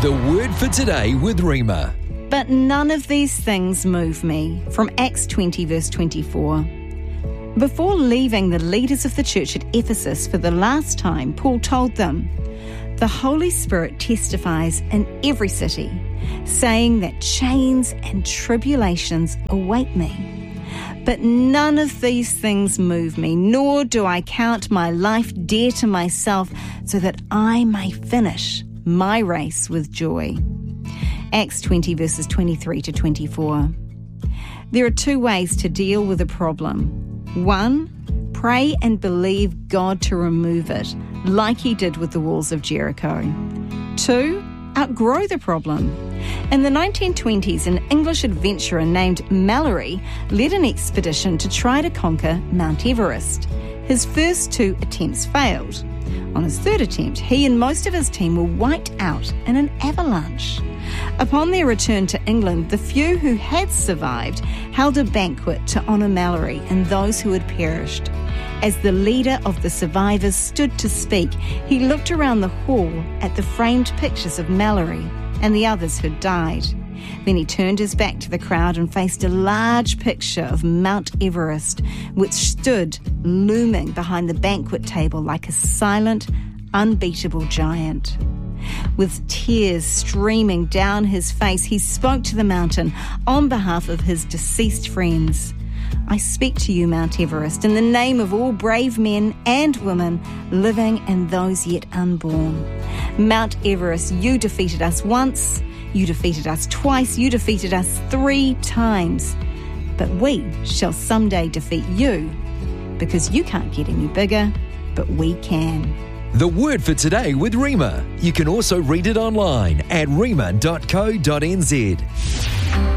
The Word for Today with Rima. But none of these things move me. From Acts 20 verse 24. Before leaving the leaders of the church at Ephesus for the last time, Paul told them, "The Holy Spirit testifies in every city, saying that chains and tribulations await me. But none of these things move me, nor do I count my life dear to myself, so that I may finish my race with joy." Acts 20 verses 23 to 24. There are two ways to deal with a problem. 1, pray and believe God to remove it, like he did with the walls of Jericho. 2, outgrow the problem. In the 1920s, an English adventurer named Mallory led an expedition to try to conquer Mount Everest. His first 2 attempts failed. On his 3rd attempt, he and most of his team were wiped out in an avalanche. Upon their return to England, the few who had survived held a banquet to honour Mallory and those who had perished. As the leader of the survivors stood to speak, he looked around the hall at the framed pictures of Mallory and the others who'd died. Then he turned his back to the crowd and faced a large picture of Mount Everest, which stood looming behind the banquet table like a silent, unbeatable giant. With tears streaming down his face, he spoke to the mountain on behalf of his deceased friends. "I speak to you, Mount Everest, in the name of all brave men and women, living and those yet unborn. Mount Everest, you defeated us once, you defeated us twice, you defeated us 3 times. But we shall someday defeat you, because you can't get any bigger, but we can." The Word for Today with Rima. You can also read it online at rima.co.nz.